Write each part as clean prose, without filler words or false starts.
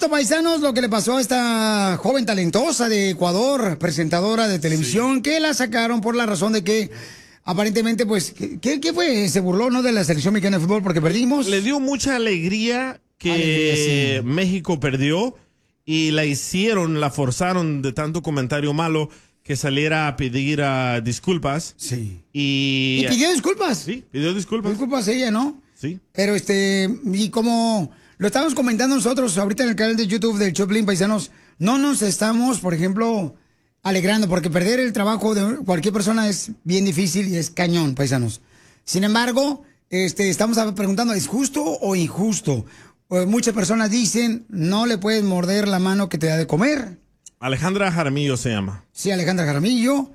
esto, paisanos, lo que le pasó a esta joven talentosa de Ecuador, presentadora de televisión, que la sacaron por la razón de que aparentemente, pues, ¿qué fue? Se burló, ¿no?, de la selección mexicana de fútbol porque perdimos. Le dio mucha alegría que México perdió y la forzaron de tanto comentario malo que saliera a pedir disculpas. Sí. ¿Y pidió disculpas? Sí, pidió disculpas. Disculpas ella, ¿no? Sí. Pero y como lo estamos comentando nosotros ahorita en el canal de YouTube del Choplin, paisanos, no nos estamos, por ejemplo, alegrando, porque perder el trabajo de cualquier persona es bien difícil y es cañón, paisanos. Sin embargo, estamos preguntando, ¿es justo o injusto? Muchas personas dicen, no le puedes morder la mano que te da de comer. Alejandra Jaramillo se llama. Sí, Alejandra Jaramillo.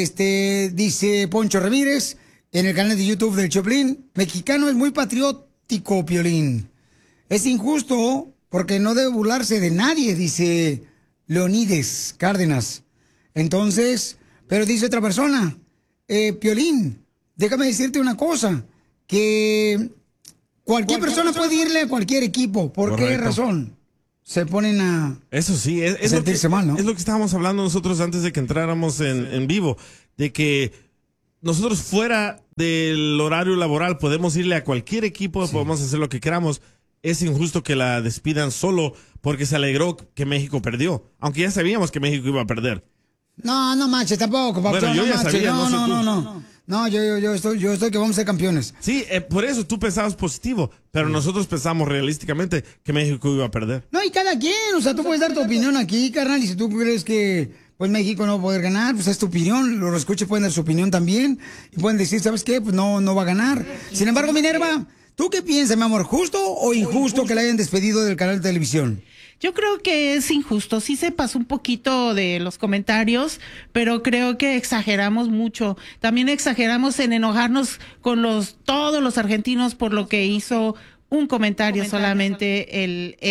Dice Poncho Ramírez en el canal de YouTube del Choplin, mexicano es muy patriótico, Piolín. Es injusto porque no debe burlarse de nadie, dice Leonides Cárdenas. Entonces, pero dice otra persona, Piolín, déjame decirte una cosa, que cualquier persona puede irle a cualquier equipo. ¿Por qué razón? Se ponen a Eso sí, es sentirse mal, ¿no? Es lo que estábamos hablando nosotros antes de que entráramos en vivo, de que nosotros fuera del horario laboral podemos irle a cualquier equipo, podemos hacer lo que queramos. Es injusto que la despidan solo porque se alegró que México perdió, aunque ya sabíamos que México iba a perder. No manches, tampoco, papá. Bueno, yo ya sabía, no. No, yo estoy que vamos a ser campeones. Sí, por eso tú pensabas positivo, pero nosotros pensamos realísticamente que México iba a perder. No, y cada quien, o sea, tú puedes dar tu opinión aquí, carnal, y si tú crees que pues México no va a poder ganar, pues es tu opinión, los escuchas pueden dar su opinión también, y pueden decir, ¿sabes qué? Pues no va a ganar. Sin embargo, Minerva, ¿tú qué piensas, mi amor? ¿Justo o injusto que la hayan despedido del canal de televisión? Yo creo que es injusto, sí se pasó un poquito de los comentarios, pero creo que exageramos mucho. También exageramos en enojarnos con todos los argentinos por lo que hizo un comentario solamente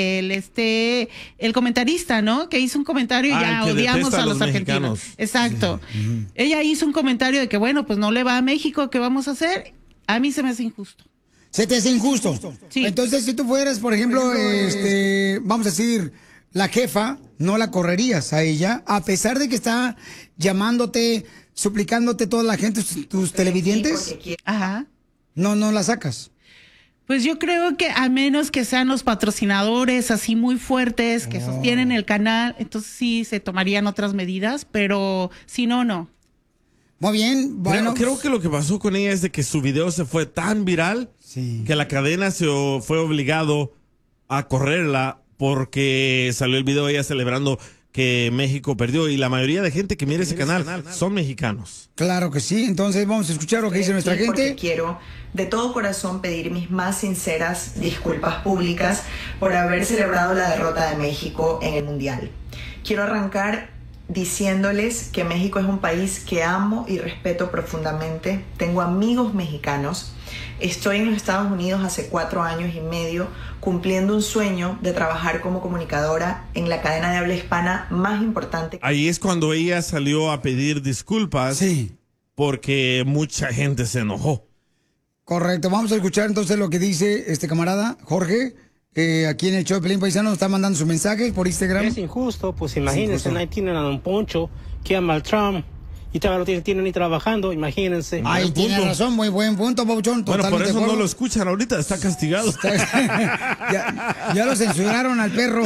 el comentarista, ¿no? Que hizo un comentario y ya odiamos a los argentinos. Exacto. Sí. Ella hizo un comentario de que bueno, pues no le va a México, ¿qué vamos a hacer? A mí se me hace injusto. ¿Se te hace injusto? Sí. Entonces, si tú fueras, por ejemplo, vamos a decir, la jefa, no la correrías a ella, a pesar de que está llamándote, suplicándote toda la gente, tus televidentes. Ajá. No la sacas. Pues yo creo que a menos que sean los patrocinadores así muy fuertes que sostienen el canal, entonces sí se tomarían otras medidas, pero si no. Muy bien, bueno. Creo que lo que pasó con ella es de que su video se fue tan viral que la cadena fue obligado a correrla porque salió el video de ella celebrando que México perdió y la mayoría de gente que mira ese canal son mexicanos. Claro que sí, entonces vamos a escuchar lo que dice nuestra gente. Quiero de todo corazón pedir mis más sinceras disculpas públicas por haber celebrado la derrota de México en el Mundial. Quiero arrancar diciéndoles que México es un país que amo y respeto profundamente. Tengo amigos mexicanos. Estoy en los Estados Unidos hace 4 años y medio cumpliendo un sueño de trabajar como comunicadora en la cadena de habla hispana más importante. Ahí es cuando ella salió a pedir disculpas porque mucha gente se enojó. Correcto, vamos a escuchar entonces lo que dice este camarada, Jorge. Aquí en el show de Pelín Paisano nos está mandando su mensaje por Instagram. Es injusto, pues imagínense, ahí tienen a Don Poncho, que ama al Trump, y todavía no tienen ni trabajando, imagínense. Ahí tiene razón, muy buen punto, Pauchón. Bueno, por eso no lo escuchan ahorita, está castigado. Ya lo censuraron al perro.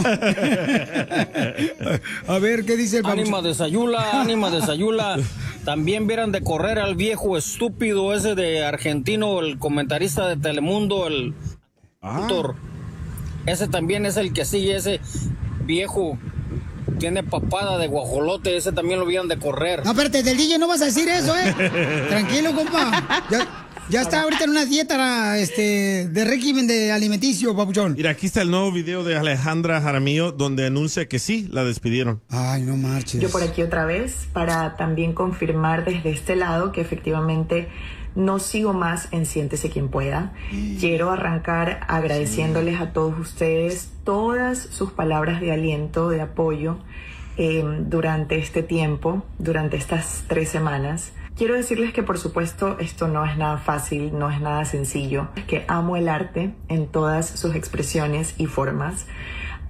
A ver, ¿qué dice el Pauchón? Ánima de Sayula. También vieran de correr al viejo estúpido ese de argentino, el comentarista de Telemundo, el actor. Ese también es el que sigue, ese viejo tiene papada de guajolote, ese también lo vieron de correr. No, espérate, del DJ no vas a decir eso, Tranquilo, compa. Ya está ahorita en una dieta de régimen de alimenticio, papuchón. Mira, aquí está el nuevo video de Alejandra Jaramillo donde anuncia que sí, la despidieron. Ay, no marches. Yo por aquí otra vez para también confirmar desde este lado que efectivamente no sigo más en Siéntese Quien Pueda. Quiero arrancar agradeciéndoles a todos ustedes todas sus palabras de aliento, de apoyo durante este tiempo, durante estas 3 semanas. Quiero decirles que por supuesto esto no es nada fácil, no es nada sencillo, que amo el arte en todas sus expresiones y formas.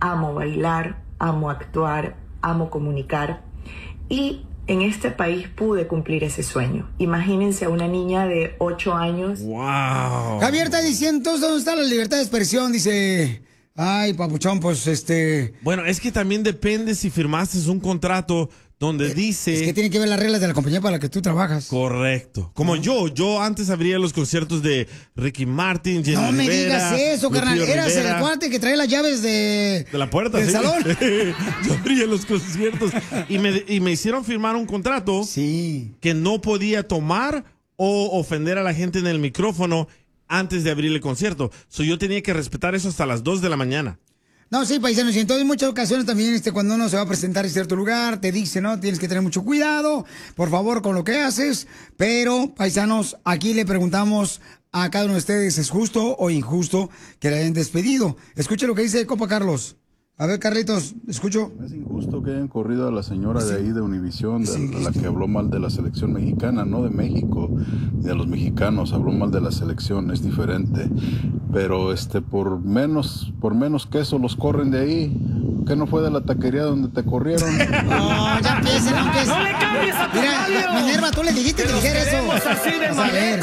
amo bailar, amo actuar, amo comunicar y en este país pude cumplir ese sueño. Imagínense a una niña de 8 años. ¡Wow! Javier está diciendo, entonces, ¿dónde está la libertad de expresión? Dice, ay, papuchón, pues Bueno, es que también depende si firmaste un contrato donde dice... Es que tiene que ver las reglas de la compañía para la que tú trabajas. Correcto. Como yo antes abría los conciertos de Ricky Martin, Jenny No me Rivera, digas eso, carnal. Lupillo Eras Rivera. el cuate que trae las llaves de La puerta, del sí. salón. Yo abría los conciertos y me hicieron firmar un contrato que no podía tomar o ofender a la gente en el micrófono antes de abrir el concierto. Yo tenía que respetar eso hasta las 2 de la mañana. No, sí, paisanos, y entonces en muchas ocasiones también cuando uno se va a presentar en cierto lugar, te dice, ¿no? Tienes que tener mucho cuidado, por favor, con lo que haces. Pero, paisanos, aquí le preguntamos a cada uno de ustedes, ¿es justo o injusto que le hayan despedido? Escuche lo que dice Copa Carlos. A ver, Carlitos, escucho. Es injusto que hayan corrido a la señora de ahí de Univisión, la que habló mal de la selección mexicana, no de México, ni de los mexicanos, habló mal de la selección, es diferente. Pero por menos que eso los corren de ahí. ¿Qué no fue de la taquería donde te corrieron? No, ya empiecen, no empiecen. ¡No le cambies a tu Mira, radio! Minerva, tú le dijiste que dijera eso. Así de Vas a ver.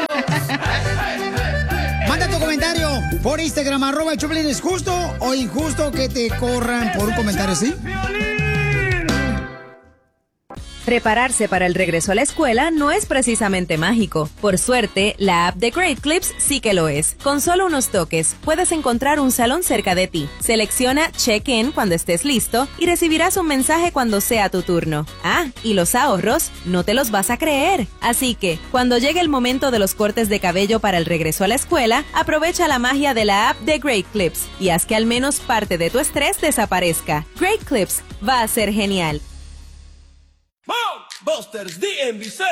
Manda tu comentario por Instagram, @el Choplin. ¿Es justo o injusto que te corran por un comentario así? Prepararse para el regreso a la escuela no es precisamente mágico. Por suerte, la app de Great Clips sí que lo es. Con solo unos toques, puedes encontrar un salón cerca de ti. Selecciona Check-in cuando estés listo y recibirás un mensaje cuando sea tu turno. Ah, y los ahorros no te los vas a creer. Así que, cuando llegue el momento de los cortes de cabello para el regreso a la escuela, aprovecha la magia de la app de Great Clips y haz que al menos parte de tu estrés desaparezca. Great Clips va a ser genial. Busters DMV